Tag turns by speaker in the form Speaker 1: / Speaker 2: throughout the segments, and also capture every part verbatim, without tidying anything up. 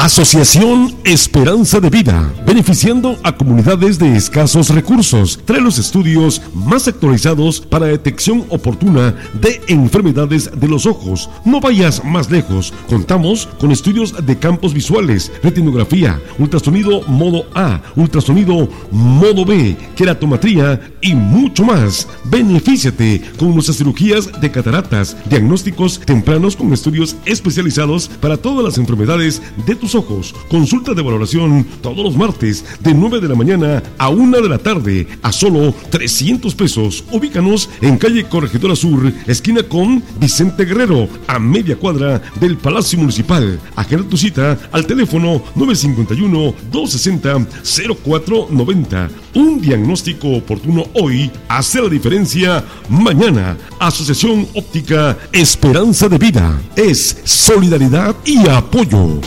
Speaker 1: Asociación Esperanza de Vida, beneficiando a comunidades de escasos recursos. Trae los estudios más actualizados para detección oportuna de enfermedades de los ojos. No vayas más lejos. Contamos con estudios de campos visuales, retinografía, ultrasonido modo A, ultrasonido modo B, queratometría y mucho más. Benefíciate con nuestras cirugías de cataratas, diagnósticos tempranos con estudios especializados para todas las enfermedades de tus ojos. Consulta de valoración todos los martes de nueve de la mañana a una de la tarde a solo trescientos pesos. Ubícanos en calle Corregidora Sur, esquina con Vicente Guerrero, a media cuadra del Palacio Municipal. Agenda tu cita al teléfono nueve cinco uno, dos seis cero, cero cuatro nueve cero. Un diagnóstico oportuno hoy hace la diferencia mañana. Asociación Óptica Esperanza de Vida es solidaridad y apoyo.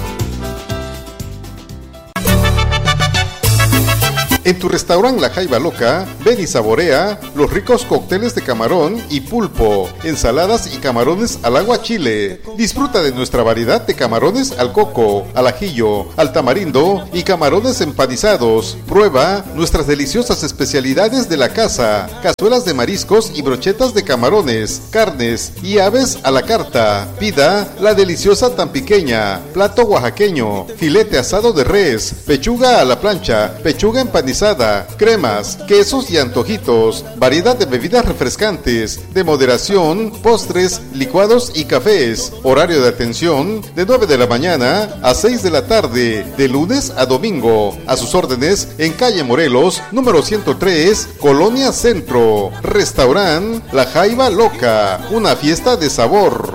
Speaker 2: En tu restaurante La Jaiba Loca, ven y saborea los ricos cócteles de camarón y pulpo, ensaladas y camarones al agua chile. Disfruta de nuestra variedad de camarones al coco, al ajillo, al tamarindo y camarones empanizados. Prueba nuestras deliciosas especialidades de la casa, cazuelas de mariscos y brochetas de camarones, carnes y aves a la carta. Pida la deliciosa tampiqueña, plato oaxaqueño, filete asado de res, pechuga a la plancha, pechuga empanizada, cremas, quesos y antojitos, variedad de bebidas refrescantes, de moderación, postres, licuados y cafés. Horario de atención de nueve de la mañana a seis de la tarde, de lunes a domingo. A sus órdenes en calle Morelos, número ciento tres, Colonia Centro. Restaurant La Jaiba Loca, una fiesta de sabor.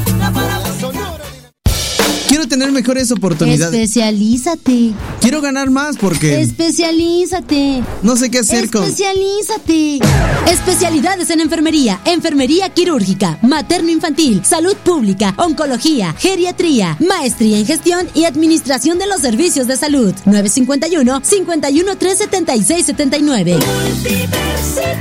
Speaker 3: Quiero tener mejores oportunidades.
Speaker 4: Especialízate.
Speaker 3: Quiero ganar más porque...
Speaker 4: Especialízate.
Speaker 3: No sé qué hacer con...
Speaker 4: Especialízate. Especialidades en enfermería, enfermería quirúrgica, materno-infantil, salud pública, oncología, geriatría, maestría en gestión y administración de los servicios de salud. nueve cinco uno, cinco uno tres, siete seis siete nueve.
Speaker 5: Universidad.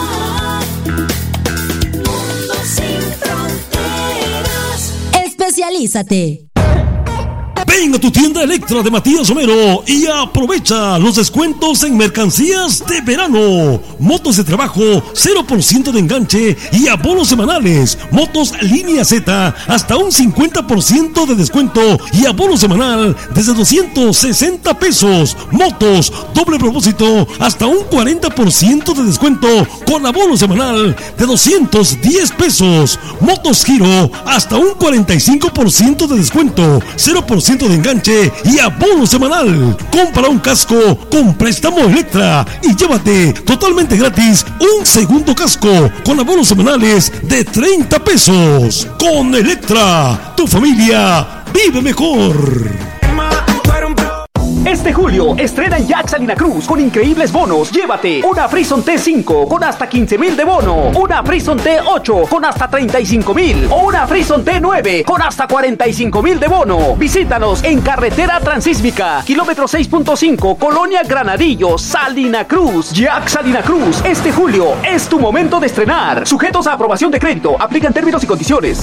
Speaker 5: Mundo sin fronteras.
Speaker 4: Especialízate.
Speaker 1: Ven a tu tienda Electra de Matías Romero y aprovecha los descuentos en mercancías de verano. Motos de trabajo, cero por ciento de enganche y abonos semanales. Motos línea Z, hasta un cincuenta por ciento de descuento y abono semanal desde doscientos sesenta pesos. Motos doble propósito, hasta un cuarenta por ciento de descuento con abono semanal de doscientos diez pesos. Motos Giro, hasta un cuarenta y cinco por ciento de descuento, cero por ciento de enganche y abono semanal. Compra un casco con préstamo Electra y llévate totalmente gratis un segundo casco con abonos semanales de treinta pesos. Con Electra, tu familia vive mejor.
Speaker 6: Este julio estrena en Jack Salina Cruz con increíbles bonos. Llévate una Frison T cinco con hasta quince mil de bono, una Frison T ocho con hasta treinta y cinco mil o una Frison T nueve con hasta cuarenta y cinco mil de bono. Visítanos en Carretera Transísmica, kilómetro seis punto cinco, Colonia Granadillo, Salina Cruz. Jack Salina Cruz, este julio es tu momento de estrenar. Sujetos a aprobación de crédito, aplican términos y condiciones.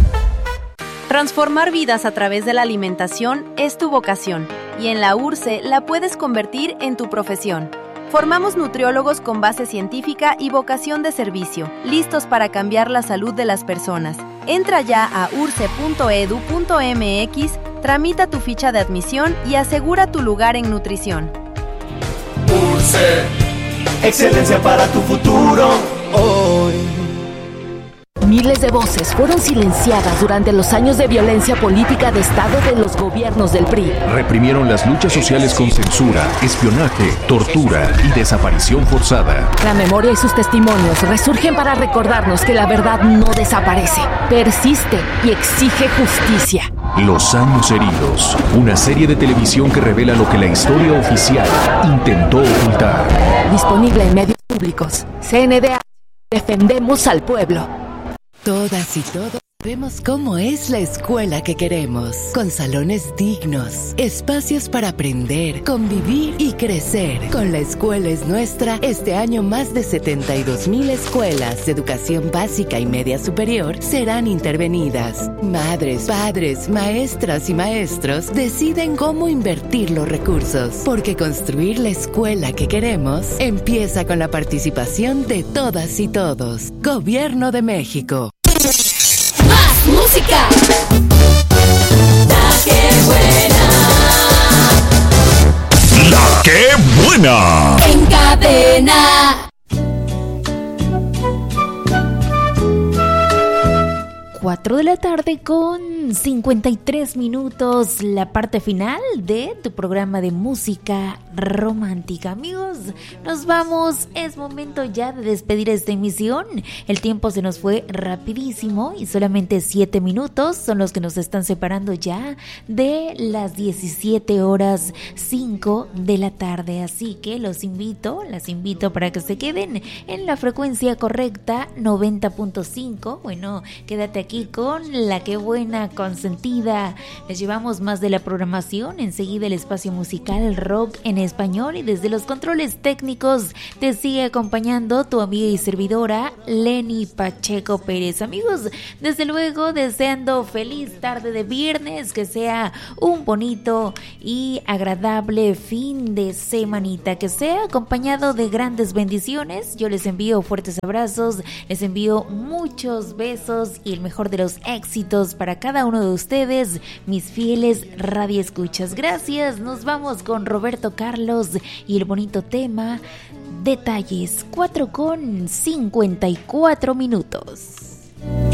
Speaker 7: Transformar vidas a través de la alimentación es tu vocación y en la U R C E la puedes convertir en tu profesión. Formamos nutriólogos con base científica y vocación de servicio, listos para cambiar la salud de las personas. Entra ya a urce punto edu punto mx, tramita tu ficha de admisión y asegura tu lugar en nutrición.
Speaker 5: U R C E, excelencia para tu futuro hoy.
Speaker 8: Miles de voces fueron silenciadas durante los años de violencia política de Estado de los gobiernos del P R I.
Speaker 9: Reprimieron las luchas sociales con censura, espionaje, tortura y desaparición forzada.
Speaker 8: La memoria y sus testimonios resurgen para recordarnos que la verdad no desaparece, persiste y exige justicia.
Speaker 9: Los años heridos, una serie de televisión que revela lo que la historia oficial intentó ocultar.
Speaker 8: Disponible en medios públicos. C N D H. Defendemos al pueblo.
Speaker 10: Todas y todos Vemos cómo es la escuela que queremos, con salones dignos, espacios para aprender, convivir y crecer. Con La Escuela es Nuestra, este año más de setenta y dos mil escuelas de educación básica y media superior serán intervenidas. Madres, padres, maestras y maestros deciden cómo invertir los recursos, porque construir la escuela que queremos empieza con la participación de todas y todos. Gobierno de México.
Speaker 11: ¡Más música! La que buena.
Speaker 12: La que buena.
Speaker 11: En cadena.
Speaker 13: cuatro de la tarde con cincuenta y tres minutos, la parte final de tu programa de música romántica. Amigos, nos vamos, es momento ya de despedir esta emisión. El tiempo se nos fue rapidísimo y solamente siete minutos son los que nos están separando ya de las diecisiete horas cinco de la tarde. Así que los invito, las invito para que se queden en la frecuencia correcta noventa punto cinco. Bueno, quédate aquí con La que buena consentida. Les llevamos más de la programación, enseguida el espacio musical rock en español, y desde los controles técnicos te sigue acompañando tu amiga y servidora Lenny Pacheco Pérez. Amigos, desde luego deseando feliz tarde de viernes, que sea un bonito y agradable fin de semanita, que sea acompañado de grandes bendiciones. Yo les envío fuertes abrazos, les envío muchos besos y el mejor de los éxitos para cada uno de ustedes, mis fieles radioescuchas. Gracias, nos vamos con Roberto Carlos y el bonito tema Detalles. Cuatro con cincuenta y cuatro minutos.